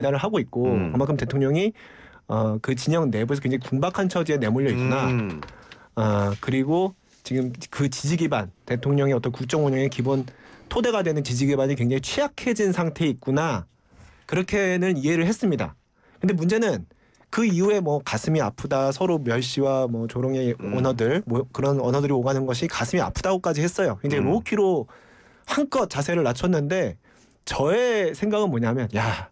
를 하고 있고 그만큼 대통령이 그 진영 내부에서 굉장히 궁박한 처지에 내몰려 있구나. 그리고 지금 그 지지 기반 대통령의 어떤 국정 운영의 기본 토대가 되는 지지 기반이 굉장히 취약해진 상태에 있구나. 그렇게는 이해를 했습니다. 근데 문제는 그 이후에 뭐 가슴이 아프다 서로 멸시와 뭐 조롱의 언어들 뭐 그런 언어들이 오가는 것이 가슴이 아프다고까지 했어요. 굉장히 로우키로 한껏 자세를 낮췄는데 저의 생각은 뭐냐면 야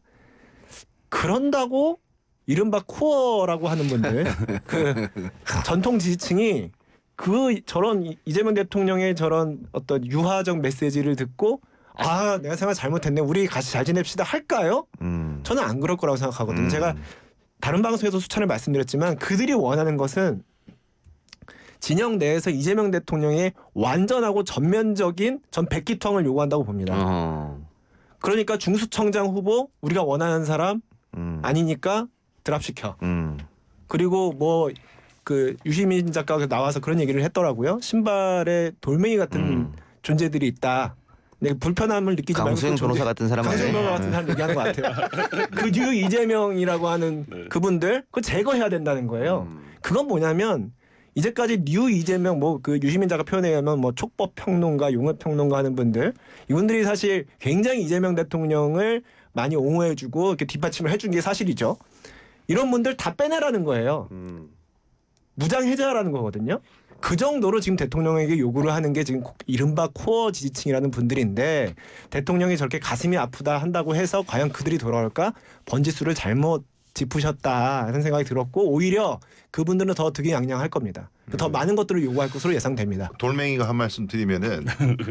그런다고 이른바 코어라고 하는 분들 그 전통 지지층이 그 저런 이재명 대통령의 저런 어떤 유화적 메시지를 듣고 아 내가 생각 잘못했네 우리 같이 잘 지냅시다 할까요? 저는 안 그럴 거라고 생각하거든요. 제가 다른 방송에서 수차례 말씀드렸지만 그들이 원하는 것은 진영 내에서 이재명 대통령의 완전하고 전면적인 전 백기통을 요구한다고 봅니다. 그러니까 중수청장 후보 우리가 원하는 사람 아니니까 드랍시켜. 그리고 뭐 그 유시민 작가가 나와서 그런 얘기를 했더라고요. 신발에 돌멩이 같은 존재들이 있다. 네, 불편함을 느끼지 말고 강수영 변호사 같은 사람 강수영 변호사 같은 사람 얘기하는 것 같아요. 그 뉴 이재명이라고 하는 그분들 그거 제거해야 된다는 거예요. 그건 뭐냐면 이제까지 뉴 이재명 뭐 그 유시민 작가 표현에 의하면 뭐 촉법 평론가, 용어 평론가 하는 분들 이분들이 사실 굉장히 이재명 대통령을 많이 옹호해주고 이렇게 뒷받침을 해준 게 사실이죠. 이런 분들 다 빼내라는 거예요. 무장해제하라는 거거든요. 그 정도로 지금 대통령에게 요구를 하는 게 지금 이른바 코어 지지층이라는 분들인데 대통령이 저렇게 가슴이 아프다 한다고 해서 과연 그들이 돌아올까? 번지수를 잘못 짚으셨다 하는 생각이 들었고 오히려 그분들은 더 득이양양할 겁니다. 더 많은 것들을 요구할 것으로 예상됩니다. 돌멩이가 한 말씀 드리면은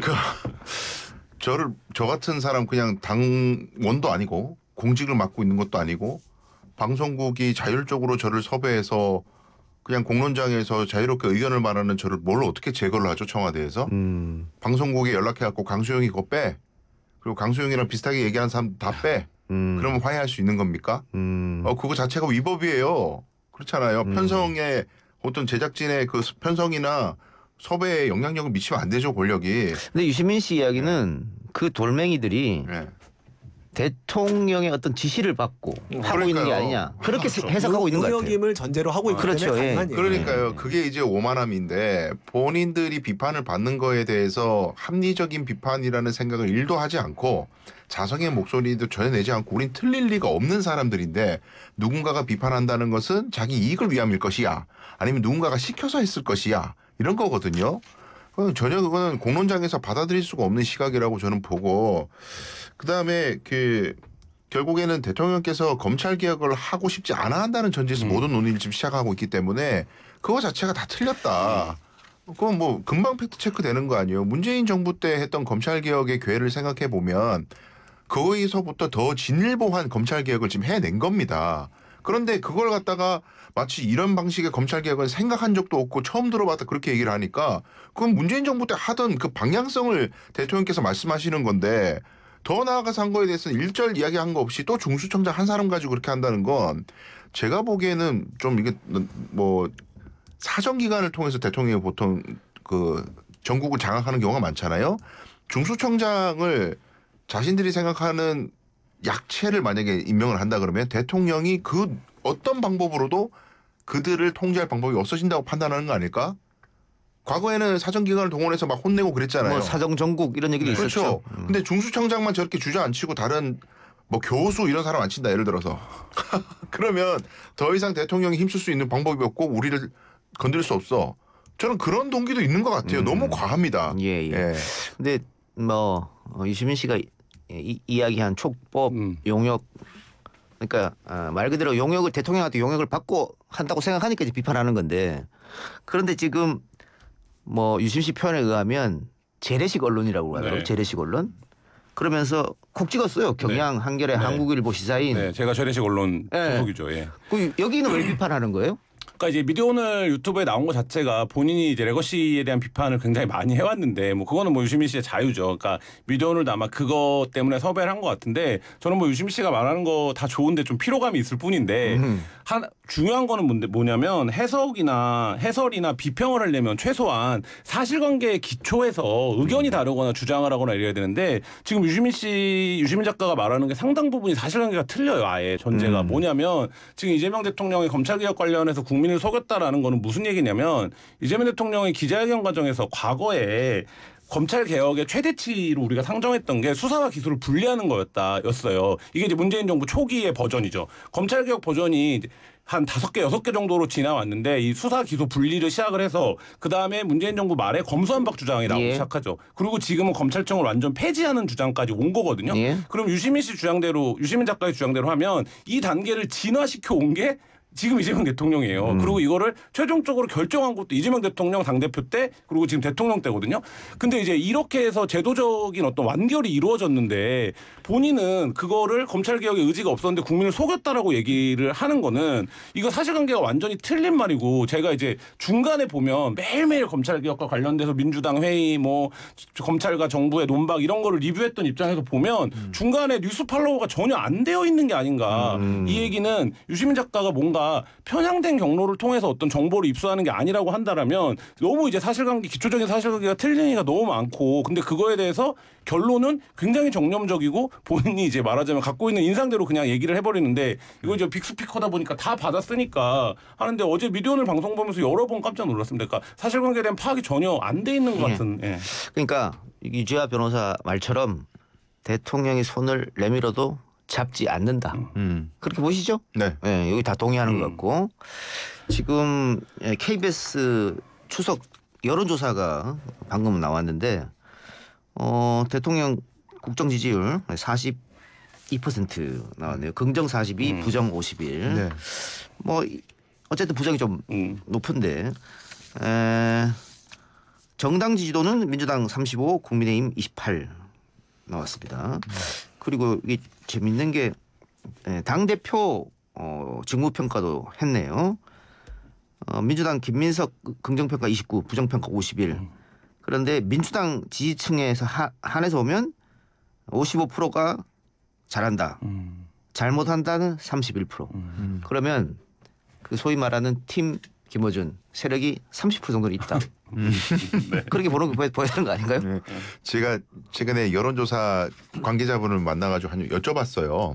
저 같은 사람 그냥 당원도 아니고 공직을 맡고 있는 것도 아니고 방송국이 자율적으로 저를 섭외해서 그냥 공론장에서 자유롭게 의견을 말하는 저를 뭘 어떻게 제거를 하죠 청와대에서 방송국에 연락해갖고 강수영이 그거 빼 그리고 강수영이랑 비슷하게 얘기하는 사람 다 빼 그러면 화해할 수 있는 겁니까? 그거 자체가 위법이에요. 그렇잖아요. 편성에 어떤 제작진의 그 편성이나 섭외에 영향력을 미치면 안 되죠 권력이. 근데 유시민 씨 이야기는 그 돌멩이들이 대통령의 어떤 지시를 받고 하고 있는 게 아니냐 그렇게 해석하고 있는 것 같아요. 의혹임을 전제로 하고 있기 그렇죠. 때문에 예. 가능한 그러니까요. 그게 이제 오만함인데 본인들이 비판을 받는 거에 대해서 합리적인 비판이라는 생각을 1도 하지 않고 자성의 목소리도 전혀 내지 않고 우린 틀릴 리가 없는 사람들인데 누군가가 비판한다는 것은 자기 이익을 위함일 것이야 아니면 누군가가 시켜서 했을 것이야 이런 거거든요. 전혀 그거는 공론장에서 받아들일 수가 없는 시각이라고 저는 보고 그다음에 결국에는 대통령께서 검찰 개혁을 하고 싶지 않아 한다는 전제에서 모든 논의를 지금 시작하고 있기 때문에 그거 자체가 다 틀렸다. 그건 뭐 금방 팩트 체크 되는 거 아니에요. 문재인 정부 때 했던 검찰 개혁의 궤를 생각해 보면 거기서부터 더 진일보한 검찰 개혁을 지금 해낸 겁니다. 그런데 그걸 갖다가 마치 이런 방식의 검찰 개혁은 생각한 적도 없고 처음 들어봤다 그렇게 얘기를 하니까 그건 문재인 정부 때 하던 그 방향성을 대통령께서 말씀하시는 건데 더 나아가서 한 거에 대해서는 일절 이야기한 거 없이 또 중수청장 한 사람 가지고 그렇게 한다는 건 제가 보기에는 좀 이게 뭐 사정기관을 통해서 대통령이 보통 그 전국을 장악하는 경우가 많잖아요. 중수청장을 자신들이 생각하는 약체를 만약에 임명을 한다 그러면 대통령이 그 어떤 방법으로도 그들을 통제할 방법이 없어진다고 판단하는 거 아닐까? 과거에는 사정기관을 동원해서 막 혼내고 그랬잖아요. 뭐 사정정국 이런 얘기도 있었죠. 그렇죠. 근데 중수청장만 저렇게 주저앉히고 다른 뭐 교수 이런 사람 안 친다 예를 들어서 그러면 더 이상 대통령이 힘쓸 수 있는 방법이 없고 우리를 건드릴 수 없어. 저는 그런 동기도 있는 것 같아요. 너무 과합니다. 예. 근데 뭐 유시민 씨가 이야기한 촉법 용역 그러니까 말 그대로 용역을 대통령한테 용역을 받고 한다고 생각하니까 이제 비판하는 건데 그런데 지금 뭐 유시민 씨 표현에 의하면 재래식 언론이라고 하더라고요. 재래식 언론. 그러면서 콕 찍었어요. 경향, 한겨레, 한국일보 시사인. 네, 제가 재래식 언론 소속이죠. 예. 그 여기는 왜 비판하는 거예요? 그러니까 이제 미디어오늘 유튜브에 나온 것 자체가 본인이 이제 레거시에 대한 비판을 굉장히 많이 해왔는데 뭐 그거는 뭐 유시민 씨의 자유죠. 그러니까 미디어오늘도 아마 그거 때문에 섭외를 한 것 같은데 저는 뭐 유시민 씨가 말하는 거 다 좋은데 좀 피로감이 있을 뿐인데 중요한 거는 뭐냐면 해설이나 비평을 하려면 최소한 사실관계에 기초해서 의견이 다르거나 주장을 하거나 이래야 되는데 지금 유시민 작가가 말하는 게 상당 부분이 사실관계가 틀려요. 아예 전제가 뭐냐면 지금 이재명 대통령이 검찰개혁 관련해서 국민을 속였다라는 거는 무슨 얘기냐면 이재명 대통령이 기자회견 과정에서 과거에 검찰 개혁의 최대치로 우리가 상정했던 게 수사와 기소를 분리하는 거였어요. 이게 이제 문재인 정부 초기의 버전이죠. 검찰 개혁 버전이 한 5개, 6개 정도로 지나왔는데 이 수사 기소 분리를 시작을 해서 그다음에 문재인 정부 말에 검수완박 주장이 나오기 시작하죠. 그리고 지금은 검찰청을 완전 폐지하는 주장까지 온 거거든요. 그럼 유시민 작가의 주장대로 하면 이 단계를 진화시켜 온 게 지금 이재명 대통령이에요. 그리고 이거를 최종적으로 결정한 것도 이재명 대통령 당대표 때 그리고 지금 대통령 때거든요. 근데 이제 이렇게 해서 제도적인 어떤 완결이 이루어졌는데 본인은 그거를 검찰개혁에 의지가 없었는데 국민을 속였다라고 얘기를 하는 거는 이거 사실관계가 완전히 틀린 말이고 제가 이제 중간에 보면 매일매일 검찰개혁과 관련돼서 민주당 회의 뭐 검찰과 정부의 논박 이런 거를 리뷰했던 입장에서 보면 중간에 뉴스 팔로우가 전혀 안 되어 있는 게 아닌가. 이 얘기는 유시민 작가가 뭔가 편향된 경로를 통해서 어떤 정보를 입수하는 게 아니라고 한다라면 너무 이제 기초적인 사실관계가 틀린 얘기가 너무 많고 근데 그거에 대해서 결론은 굉장히 정념적이고 본인이 이제 말하자면 갖고 있는 인상대로 그냥 얘기를 해버리는데 이거 이제 빅스피커다 보니까 다 받았으니까 하는데 어제 미디어오늘 방송 보면서 여러 번 깜짝 놀랐습니다. 그러니까 사실관계에 대한 파악이 전혀 안 돼 있는 것 같은. 예. 그러니까 유지아 변호사 말처럼 대통령이 손을 내밀어도 잡지 않는다. 그렇게 보시죠? 네. 네, 여기 다 동의하는 것 같고 지금 KBS 추석 여론조사가 방금 나왔는데 대통령 국정 지지율 42% 나왔네요. 긍정 42, 부정 51. 네. 뭐 어쨌든 부정이 좀 높은데 정당 지지도는 민주당 35, 국민의힘 28 나왔습니다. 그리고 이게 재밌는 게 당 대표 직무평가도 했네요. 민주당 김민석 긍정평가 29, 부정평가 51. 그런데 민주당 지지층에서 한해서 보면 55%가 잘한다. 잘못한다는 31%. 그러면 그 소위 말하는 팀 김어준 세력이 30% 정도 있다. 네. 그렇게 보여야 되는 거 아닌가요? 네. 제가 최근에 여론조사 관계자분을 만나가지고 여쭤봤어요.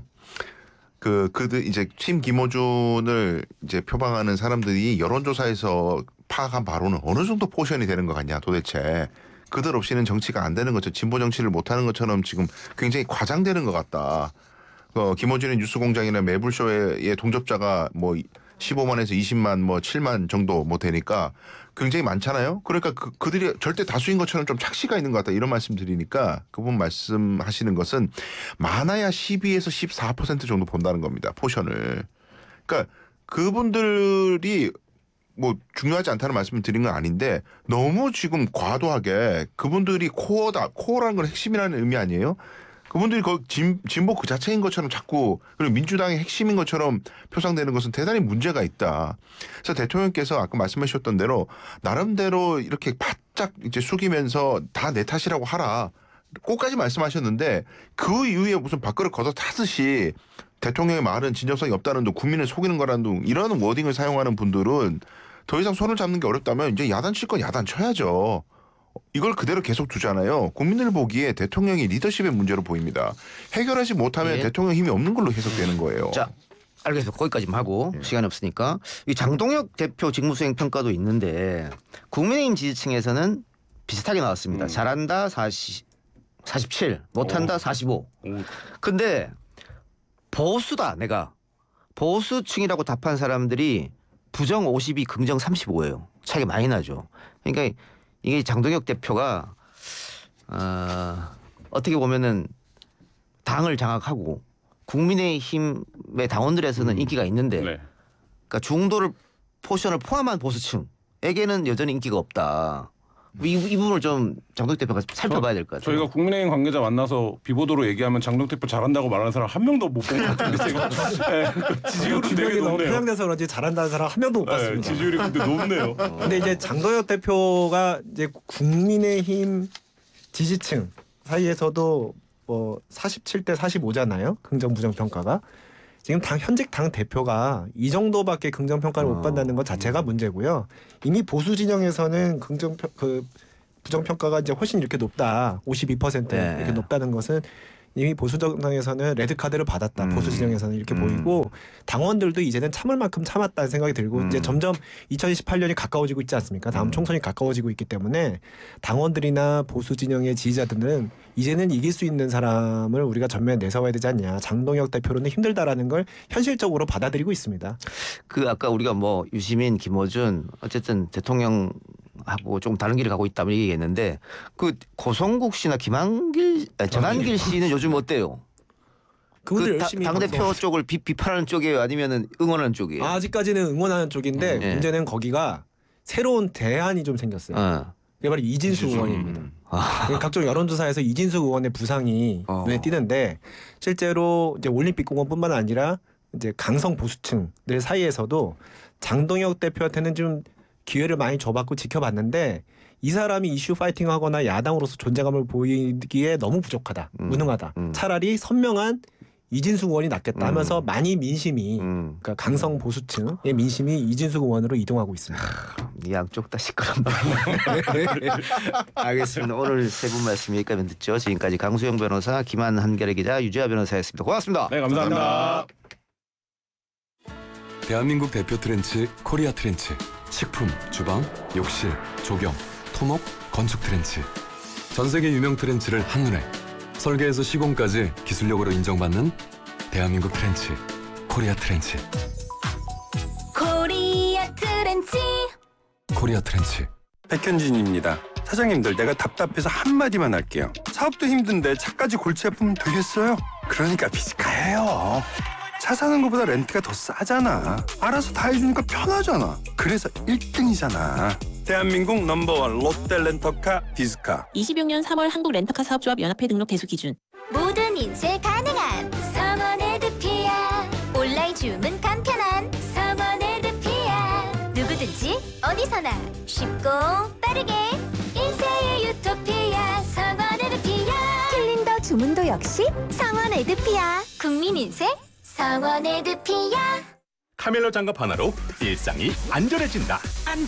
그들 이제 팀 김어준을 이제 표방하는 사람들이 여론조사에서 파악한 바로는 어느 정도 포션이 되는 것 같냐 도대체. 그들 없이는 정치가 안 되는 거죠. 진보 정치를 못하는 것처럼 지금 굉장히 과장되는 것 같다. 김어준의 뉴스공장이나 매불쇼의 동접자가 뭐 15만에서 20만 뭐 7만 정도 뭐 되니까 굉장히 많잖아요. 그러니까 그들이 절대 다수인 것처럼 좀 착시가 있는 것 같다 이런 말씀 드리니까 그분 말씀하시는 것은 많아야 12에서 14% 정도 본다는 겁니다. 포션을. 그러니까 그분들이 뭐 중요하지 않다는 말씀을 드린 건 아닌데 너무 지금 과도하게 그분들이 코어라는 건 핵심이라는 의미 아니에요? 그분들이 진보 그 자체인 것처럼 자꾸 그리고 민주당의 핵심인 것처럼 표상되는 것은 대단히 문제가 있다. 그래서 대통령께서 아까 말씀해 주셨던 대로 나름대로 이렇게 바짝 이제 숙이면서 다 내 탓이라고 하라. 꼭까지 말씀하셨는데 그 이후에 무슨 밥그릇 걷어 타듯이 대통령의 말은 진정성이 없다는 둥 국민을 속이는 거라는 둥 이런 워딩을 사용하는 분들은 더 이상 손을 잡는 게 어렵다면 이제 야단 칠 건 야단 쳐야죠. 이걸 그대로 계속 두잖아요. 국민들 보기에 대통령이 리더십의 문제로 보입니다. 해결하지 못하면 대통령 힘이 없는 걸로 해석되는 거예요. 자, 알겠습니다. 거기까지만 하고 시간이 없으니까 이 장동혁 대표 직무수행 평가도 있는데 국민의힘 지지층에서는 비슷하게 나왔습니다. 잘한다 47, 못한다 45. 근데 보수다 내가 보수층이라고 답한 사람들이 부정 52, 긍정 35예요. 차이가 많이 나죠. 그러니까 이게 장동혁 대표가 어떻게 보면은 당을 장악하고 국민의힘의 당원들에서는 인기가 있는데 그러니까 중도를 포션을 포함한 보수층에게는 여전히 인기가 없다. 이 부분을 좀 장동혁 대표가 살펴봐야 될 것 같아요. 저희가 국민의힘 관계자 만나서 비보도로 얘기하면 장동혁 대표 잘한다고 말하는 사람 한 명도 못 본 것 같은데 지금 지지율은 되게 기억이 너무 높네요. 편향돼서 그런지 잘한다는 사람 한 명도 못 봤습니다. 지지율이 근데 높네요. 근데 이제 장동혁 대표가 이제 국민의힘 지지층 사이에서도 뭐 47대 45잖아요. 긍정 부정 평가가. 지금 현직 당 대표가 이 정도밖에 긍정 평가를 못 받는다는 것 자체가 문제고요. 이미 보수 진영에서는 부정 평가가 이제 훨씬 이렇게 높다. 52% 네. 이렇게 높다는 것은 이미 보수 정당에서는 레드 카드를 받았다. 보수 진영에서는 이렇게 보이고 당원들도 이제는 참을 만큼 참았다는 생각이 들고 이제 점점 2028년이 가까워지고 있지 않습니까? 다음 총선이 가까워지고 있기 때문에 당원들이나 보수 진영의 지지자들은 이제는 이길 수 있는 사람을 우리가 전면에 내세워야 되지 않냐. 장동혁 대표로는 힘들다라는 걸 현실적으로 받아들이고 있습니다. 그 아까 우리가 뭐 유시민, 김어준 어쨌든 대통령하고 조금 다른 길을 가고 있다고 얘기했는데 그 고성국 씨나 전한길 씨는 요즘 어때요? 그분들 그 열심히 당대표 쪽을 비판하는 쪽이에요? 아니면 응원하는 쪽이에요? 아직까지는 응원하는 쪽인데 네. 문제는 거기가 새로운 대안이 좀 생겼어요. 그게 바로 이진수 의원입니다. 각종 여론조사에서 이진수 의원의 부상이 눈에 띄는데 실제로 이제 올림픽공원뿐만 아니라 이제 강성 보수층들 사이에서도 장동혁 대표한테는 좀 기회를 많이 줘봤고 지켜봤는데 이 사람이 이슈 파이팅하거나 야당으로서 존재감을 보이기에 너무 부족하다, 무능하다. 차라리 선명한 이진숙 의원이 낫겠다 하면서 많이 민심이 그러니까 강성 보수층의 민심이 이진숙 의원으로 이동하고 있습니다. 양쪽 다 시끄럽네. 알겠습니다. 오늘 세 분 말씀 여기까지 듣죠. 지금까지 강수영 변호사, 김한 한결의 기자, 유재하 변호사였습니다. 고맙습니다. 네, 감사합니다. 대한민국 대표 트렌치 코리아 트렌치. 식품, 주방, 욕실, 조경, 토목, 건축 트렌치. 전 세계 유명 트렌치를 한눈에 설계에서 시공까지 기술력으로 인정받는 대한민국 트렌치 코리아 트렌치. 코리아 트렌치. 코리아 트렌치. 백현진입니다. 사장님들 내가 답답해서 한마디만 할게요. 사업도 힘든데 차까지 골치 아프면 되겠어요? 그러니까 비즈카예요. 차 사는 것보다 렌트가 더 싸잖아. 알아서 다 해주니까 편하잖아. 그래서 1등이잖아. 대한민국 넘버원 롯데 렌터카 비즈카. 26년 3월 한국 렌터카 사업조합 연합회 등록 대수 기준. 모든 인쇄 가능한 성원에드피아. 온라인 주문 간편한 성원에드피아. 누구든지 어디서나 쉽고 빠르게 인쇄의 유토피아 성원에드피아. 캘린더 주문도 역시 성원에드피아. 국민 인쇄 성원에드피아. 카멜로 장갑 하나로 일상이 안전해진다.